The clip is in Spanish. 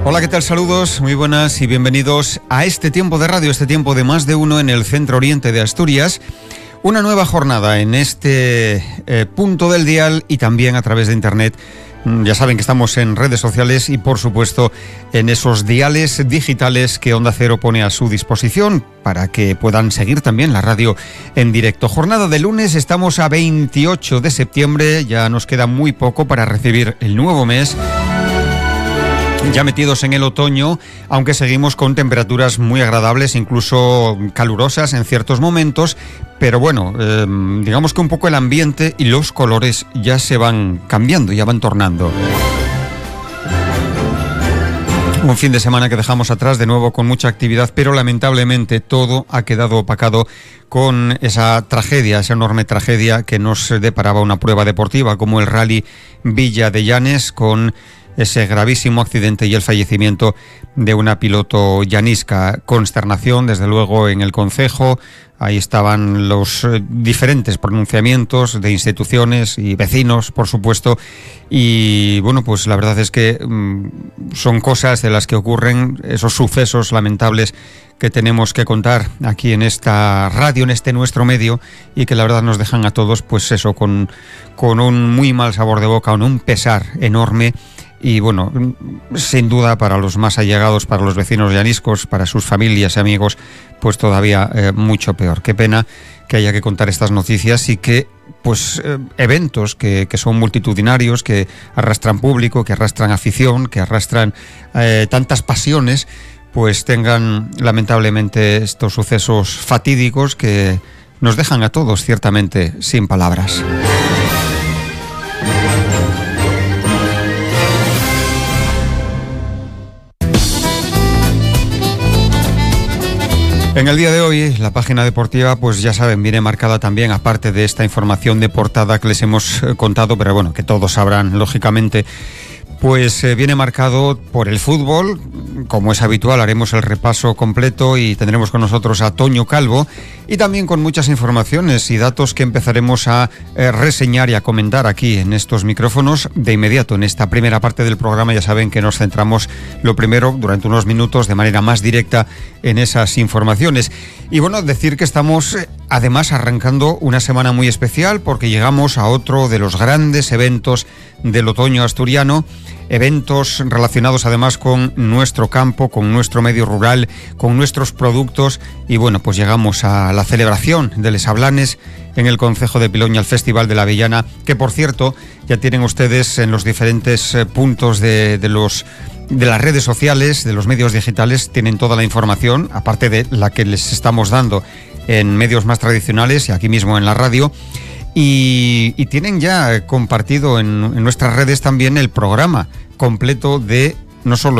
Hola, ¿qué tal? Saludos, muy buenas y bienvenidos a este tiempo de radio, este tiempo de Más de Uno en el centro oriente de Asturias. Una nueva jornada en este punto del dial y también a través de internet. Ya saben que estamos en redes sociales y por supuesto en esos diales digitales que Onda Cero pone a su disposición para que puedan seguir también la radio en directo. Jornada de lunes, estamos a 28 de septiembre, ya nos queda muy poco para recibir el nuevo mes. Ya metidos en el otoño, aunque seguimos con temperaturas muy agradables, incluso calurosas en ciertos momentos, pero bueno, digamos que un poco el ambiente y los colores ya se van cambiando, ya van tornando. Un fin de semana que dejamos atrás de nuevo con mucha actividad, pero lamentablemente todo ha quedado opacado con esa tragedia, esa enorme tragedia que nos deparaba una prueba deportiva como el Rally Villa de Llanes, con ese gravísimo accidente y el fallecimiento de una piloto llanisca. Consternación, desde luego, en el concejo. Ahí estaban los diferentes pronunciamientos de instituciones y vecinos, por supuesto. Y bueno, pues la verdad es que son cosas de las que ocurren, esos sucesos lamentables que tenemos que contar aquí en esta radio, en este nuestro medio, y que la verdad nos dejan a todos, pues eso, con un muy mal sabor de boca, con un pesar enorme. Y bueno, sin duda para los más allegados, para los vecinos llaniscos, para sus familias y amigos, pues todavía mucho peor. Qué pena que haya que contar estas noticias y que pues eventos que son multitudinarios, que arrastran público, que arrastran afición, que arrastran tantas pasiones, pues tengan lamentablemente estos sucesos fatídicos que nos dejan a todos ciertamente sin palabras. En el día de hoy, la página deportiva, pues ya saben, viene marcada también, aparte de esta información de portada que les hemos contado, pero bueno, que todos sabrán, lógicamente, pues viene marcado por el fútbol. Como es habitual, haremos el repaso completo y tendremos con nosotros a Toño Calvo, y también con muchas informaciones y datos que empezaremos a reseñar y a comentar aquí en estos micrófonos de inmediato. En esta primera parte del programa ya saben que nos centramos lo primero, durante unos minutos, de manera más directa en esas informaciones. Y bueno, decir que estamos además arrancando una semana muy especial porque llegamos a otro de los grandes eventos del otoño asturiano, eventos relacionados además con nuestro campo, con nuestro medio rural, con nuestros productos. Y bueno, pues llegamos a la celebración de Les Ablanes en el concejo de Piloña, el Festival de la Avellana, que por cierto ya tienen ustedes en los diferentes puntos de las redes sociales, de los medios digitales, tienen toda la información, aparte de la que les estamos dando en medios más tradicionales y aquí mismo en la radio. Y tienen ya compartido en nuestras redes también el programa completo de no solo